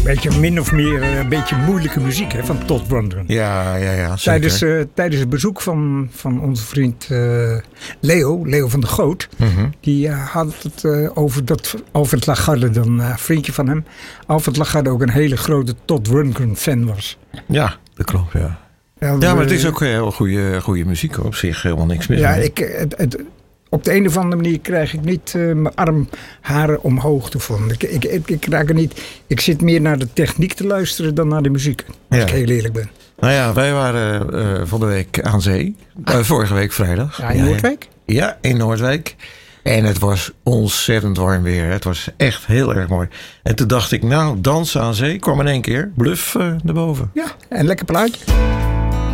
beetje min of meer een beetje moeilijke muziek hè, van Todd Rundgren. Ja, zeker. Tijdens het bezoek van onze vriend Leo van der Goot. Mhm. Die had het over dat Alfred Lagarde, dan vriendje van hem. Alfred Lagarde ook een hele grote Todd Rundgren fan was. Ja, dat klopt, ja. Ja, maar het is ook heel goede muziek hoor. Op zich helemaal niks mis mee. Op de een of andere manier krijg ik niet mijn armharen omhoog ervan. Ik raak er niet. Ik zit meer naar de techniek te luisteren dan naar de muziek. Als ik heel eerlijk ben. Nou ja, wij waren van de week aan zee. Vorige week vrijdag. Ja, in Noordwijk? Ja, in Noordwijk. En het was ontzettend warm weer. Het was echt heel erg mooi. En toen dacht ik, dansen aan zee kwam in één keer. Bluff naar boven. Ja, en lekker plaatje.